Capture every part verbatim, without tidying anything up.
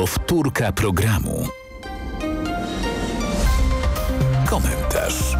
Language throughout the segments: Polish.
Powtórka programu. Komentarz.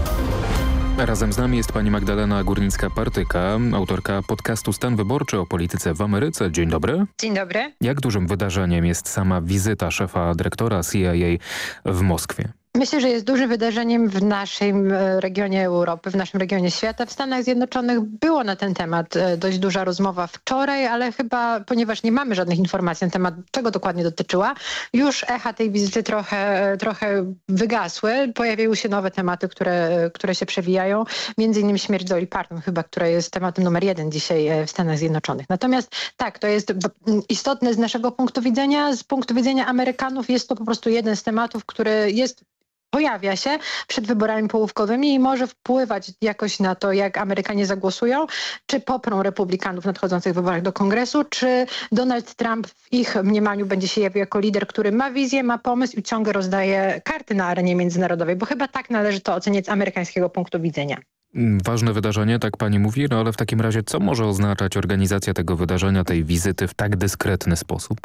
Razem z nami jest pani Magdalena Górnicka-Partyka, autorka podcastu Stan Wyborczy o polityce w Ameryce. Dzień dobry. Dzień dobry. Jak dużym wydarzeniem jest sama wizyta szefa dyrektora C I A w Moskwie? Myślę, że jest dużym wydarzeniem w naszym regionie Europy, w naszym regionie świata. W Stanach Zjednoczonych było na ten temat dość duża rozmowa wczoraj, ale chyba, ponieważ nie mamy żadnych informacji na temat, czego dokładnie dotyczyła, już echa tej wizyty trochę, trochę wygasły. Pojawiły się nowe tematy, które, które się przewijają. Między innymi śmierć Dolly Parton chyba, która jest tematem numer jeden dzisiaj w Stanach Zjednoczonych. Natomiast tak, to jest istotne z naszego punktu widzenia. Z punktu widzenia Amerykanów jest to po prostu jeden z tematów, który jest pojawia się przed wyborami połówkowymi i może wpływać jakoś na to, jak Amerykanie zagłosują, czy poprą republikanów w nadchodzących wyborach do kongresu, czy Donald Trump w ich mniemaniu będzie się jawił jako lider, który ma wizję, ma pomysł i ciągle rozdaje karty na arenie międzynarodowej, bo chyba tak należy to oceniać z amerykańskiego punktu widzenia. Ważne wydarzenie, tak pani mówi, no ale w takim razie co może oznaczać organizacja tego wydarzenia, tej wizyty w tak dyskretny sposób?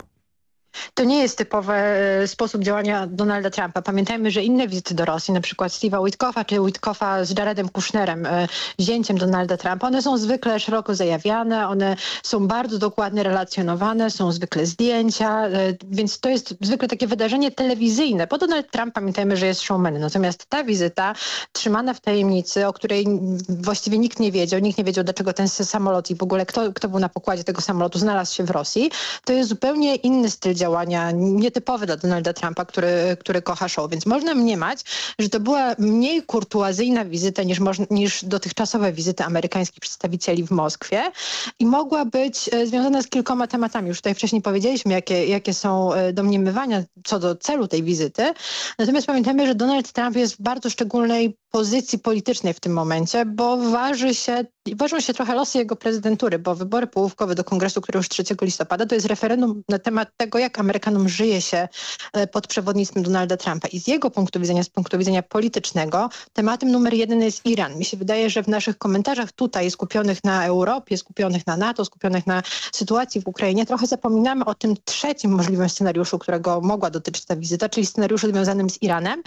To nie jest typowy sposób działania Donalda Trumpa. Pamiętajmy, że inne wizyty do Rosji, na przykład Steve'a Witkoffa czy Witkoffa z Jaredem Kushnerem, zięciem Donalda Trumpa, one są zwykle szeroko zajawiane, one są bardzo dokładnie relacjonowane, są zwykle zdjęcia, więc to jest zwykle takie wydarzenie telewizyjne, bo Donald Trump, pamiętajmy, że jest showmanem. Natomiast ta wizyta, trzymana w tajemnicy, o której właściwie nikt nie wiedział, nikt nie wiedział, dlaczego ten samolot i w ogóle kto, kto był na pokładzie tego samolotu, znalazł się w Rosji, to jest zupełnie inny styl działania, nietypowy dla Donalda Trumpa, który, który kocha show. Więc można mniemać, że to była mniej kurtuazyjna wizyta niż, niż dotychczasowe wizyty amerykańskich przedstawicieli w Moskwie i mogła być związana z kilkoma tematami. Już tutaj wcześniej powiedzieliśmy, jakie, jakie są domniemywania co do celu tej wizyty. Natomiast pamiętajmy, że Donald Trump jest w bardzo szczególnej pozycji politycznej w tym momencie, bo waży się, ważą się trochę losy jego prezydentury, bo wybory połówkowe do kongresu, które już trzeciego listopada, to jest referendum na temat tego, jak Amerykanom żyje się pod przewodnictwem Donalda Trumpa. I z jego punktu widzenia, z punktu widzenia politycznego, tematem numer jeden jest Iran. Mi się wydaje, że w naszych komentarzach tutaj skupionych na Europie, skupionych na NATO, skupionych na sytuacji w Ukrainie, trochę zapominamy o tym trzecim możliwym scenariuszu, którego mogła dotyczyć ta wizyta, czyli scenariuszu związanym z Iranem,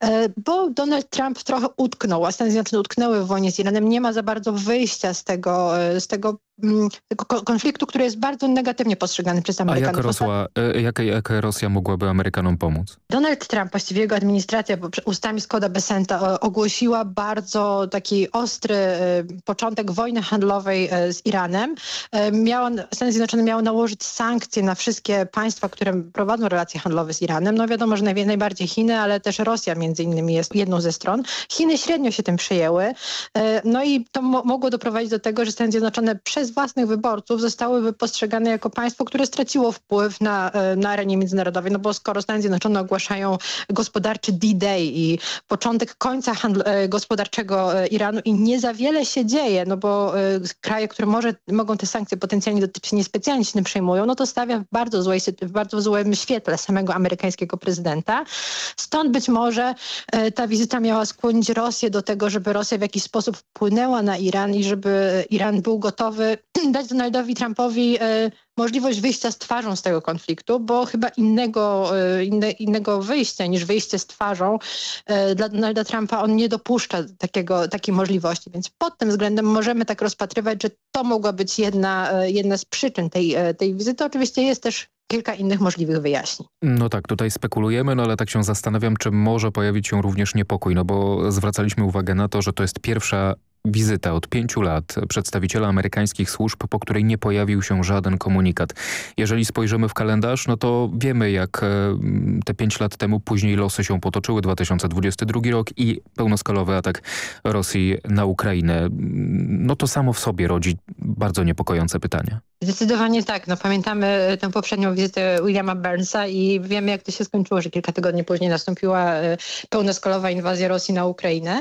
bo Donald Trump trochę utknął, a Stany Zjednoczone utknęły w wojnie z Iranem. Nie ma za bardzo wyjścia z tego, z tego, tego konfliktu, który jest bardzo negatywnie postrzegany przez Amerykanów. A jak, Rosła, jak, jak Rosja mogłaby Amerykanom pomóc? Donald Trump, właściwie jego administracja ustami Scotta Bessenta ogłosiła bardzo taki ostry początek wojny handlowej z Iranem. Miała, Stany Zjednoczone miały nałożyć sankcje na wszystkie państwa, które prowadzą relacje handlowe z Iranem. No wiadomo, że naj, najbardziej Chiny, ale też Rosja między innymi jest jedną ze stron. Chiny średnio się tym przejęły. No i to mo mogło doprowadzić do tego, że Stany Zjednoczone przez własnych wyborców zostałyby postrzegane jako państwo, które straciło wpływ na, na arenie międzynarodowej. No bo skoro Stany Zjednoczone ogłaszają gospodarczy D-Day i początek końca gospodarczego Iranu i nie za wiele się dzieje, no bo kraje, które może, mogą te sankcje potencjalnie dotyczyć, niespecjalnie się tym przejmują, no to stawia w bardzo złej, w bardzo złym świetle samego amerykańskiego prezydenta. Stąd być może ta wizyta miała skłonić Rosję do tego, żeby Rosja w jakiś sposób wpłynęła na Iran i żeby Iran był gotowy dać Donaldowi Trumpowi e, możliwość wyjścia z twarzą z tego konfliktu, bo chyba innego, e, inne, innego wyjścia niż wyjście z twarzą e, dla Donalda Trumpa on nie dopuszcza takiego, takiej możliwości. Więc pod tym względem możemy tak rozpatrywać, że to mogła być jedna, e, jedna z przyczyn tej, e, tej wizyty. Oczywiście jest też kilka innych możliwych wyjaśnień. No tak, tutaj spekulujemy, no ale tak się zastanawiam, czy może pojawić się również niepokój, no bo zwracaliśmy uwagę na to, że to jest pierwsza wizyta od pięciu lat przedstawiciela amerykańskich służb, po której nie pojawił się żaden komunikat. Jeżeli spojrzymy w kalendarz, no to wiemy, jak te pięć lat temu później losy się potoczyły, dwa tysiące dwudziesty drugi rok i pełnoskalowy atak Rosji na Ukrainę. No to samo w sobie rodzi bardzo niepokojące pytania. Zdecydowanie tak. No, pamiętamy tę poprzednią wizytę Williama Burnsa i wiemy, jak to się skończyło, że kilka tygodni później nastąpiła pełnoskalowa inwazja Rosji na Ukrainę.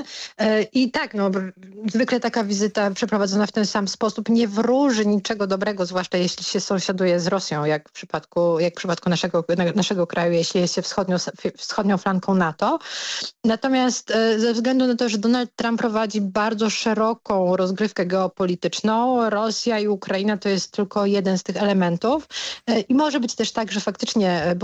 I tak, no zwykle taka wizyta przeprowadzona w ten sam sposób nie wróży niczego dobrego, zwłaszcza jeśli się sąsiaduje z Rosją, jak w przypadku, jak w przypadku naszego, naszego kraju, jeśli jest się wschodnią, wschodnią flanką NATO. Natomiast ze względu na to, że Donald Trump prowadzi bardzo szeroką rozgrywkę geopolityczną, Rosja i Ukraina to jest tylko jeden z tych elementów i może być też tak, że faktycznie